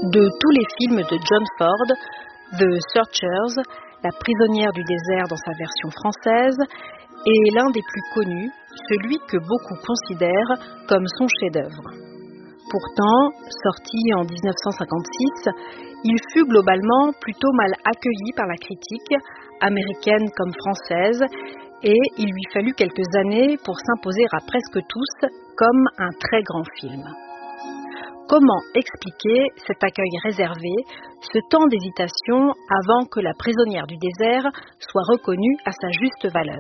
De tous les films de John Ford, The Searchers, La prisonnière du désert dans sa version française, est l'un des plus connus, celui que beaucoup considèrent comme son chef-d'œuvre. Pourtant, sorti en 1956, il fut globalement plutôt mal accueilli par la critique, américaine comme française, et il lui fallut quelques années pour s'imposer à presque tous comme un très grand film. Comment expliquer cet accueil réservé, ce temps d'hésitation avant que La prisonnière du désert soit reconnue à sa juste valeur ?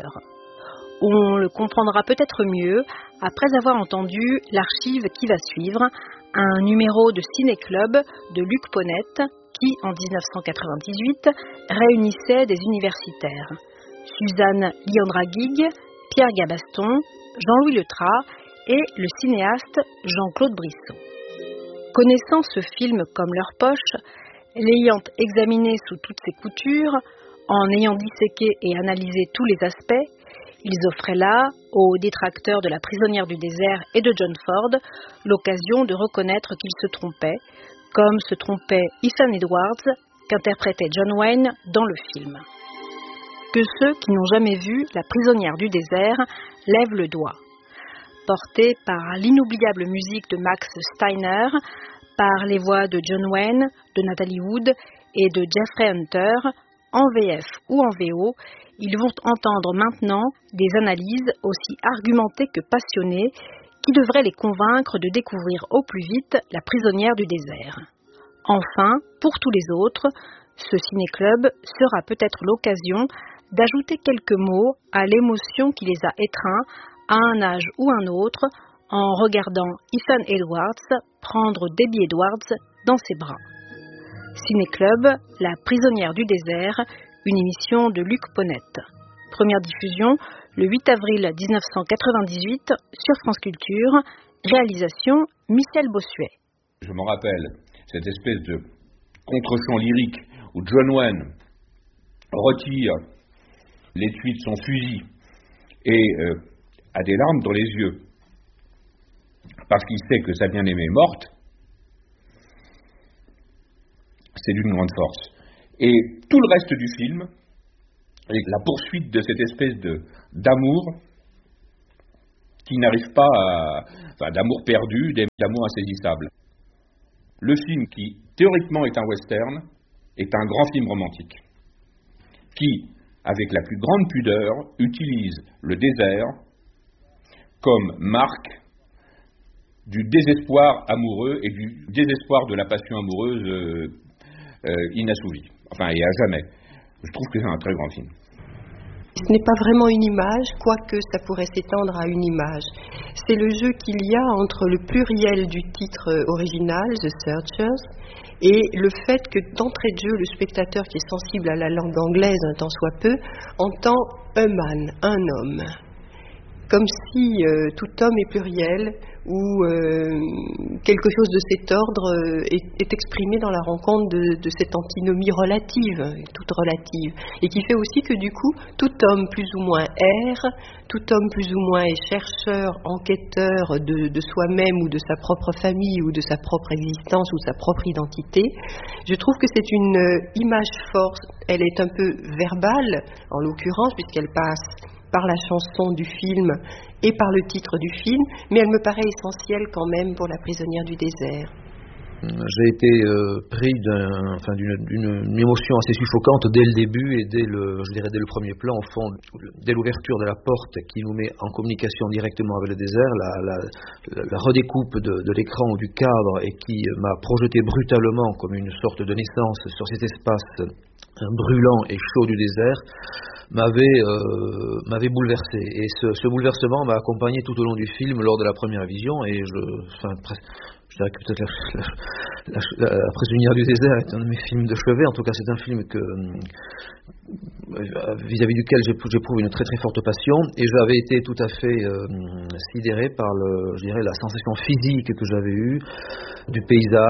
On le comprendra peut-être mieux après avoir entendu l'archive qui va suivre, un numéro de Ciné-Club de Luc Ponette qui, en 1998, réunissait des universitaires. Suzanne Liandra-Guigue, Pierre Gabaston, Jean-Louis Letras et le cinéaste Jean-Claude Brisson. Connaissant ce film comme leur poche, l'ayant examiné sous toutes ses coutures, en ayant disséqué et analysé tous les aspects, ils offraient là, aux détracteurs de La prisonnière du désert et de John Ford, l'occasion de reconnaître qu'ils se trompaient, comme se trompait Ethan Edwards, qu'interprétait John Wayne dans le film. Que ceux qui n'ont jamais vu La prisonnière du désert lèvent le doigt. Porté par l'inoubliable musique de Max Steiner, par les voix de John Wayne, de Natalie Wood et de Jeffrey Hunter, en VF ou en VO, ils vont entendre maintenant des analyses aussi argumentées que passionnées qui devraient les convaincre de découvrir au plus vite La prisonnière du désert. Enfin, pour tous les autres, ce ciné-club sera peut-être l'occasion d'ajouter quelques mots à l'émotion qui les a étreints à un âge ou un autre en regardant Ethan Edwards prendre Debbie Edwards dans ses bras. Ciné-Club, La prisonnière du désert, une émission de Luc Ponette. Première diffusion le 8 avril 1998 sur France Culture, réalisation Michel Bossuet. Je me rappelle cette espèce de contre-champ lyrique où John Wayne retire l'étui de son fusil et a des larmes dans les yeux parce qu'il sait que sa bien-aimée est morte. C'est d'une grande force. Et tout le reste du film est la poursuite de cette espèce d'amour qui n'arrive pas d'amour perdu, d'amour insaisissable. Le film qui, théoriquement, est un western, est un grand film romantique qui, avec la plus grande pudeur, utilise le désert comme marque du désespoir amoureux et du désespoir de la passion amoureuse inassouvie, et à jamais. Je trouve que c'est un très grand film. Ce n'est pas vraiment une image, quoique ça pourrait s'étendre à une image. C'est le jeu qu'il y a entre le pluriel du titre original, The Searchers, et le fait que d'entrée de jeu, le spectateur qui est sensible à la langue anglaise un tant soit peu, entend a man, un homme. Comme si tout homme est pluriel ou quelque chose de cet ordre est exprimé dans la rencontre de cette antinomie relative, toute relative, et qui fait aussi que du coup, tout homme plus ou moins erre, tout homme plus ou moins est chercheur, enquêteur de soi-même ou de sa propre famille ou de sa propre existence ou de sa propre identité. Je trouve que c'est une image forte, elle est un peu verbale, en l'occurrence, puisqu'elle passe par la chanson du film et par le titre du film, mais elle me paraît essentielle quand même pour La prisonnière du désert. J'ai été pris d'une émotion assez suffocante dès le début et dès le premier plan, au fond, dès l'ouverture de la porte qui nous met en communication directement avec le désert, la redécoupe de l'écran ou du cadre et qui m'a projeté brutalement comme une sorte de naissance sur cet espace brûlant et chaud du désert m'avait bouleversé, et ce bouleversement m'a accompagné tout au long du film lors de la première vision, et je dirais que peut-être la prisonnière du désert est un de mes films de chevet. En tout cas, c'est un film vis-à-vis duquel j'éprouve une très très forte passion, et j'avais été tout à fait sidéré par la sensation physique que j'avais eue du paysage,